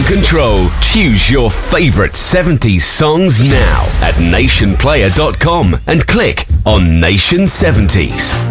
control. Choose your favourite 70s songs now at nationplayer.com and click on Nation 70s.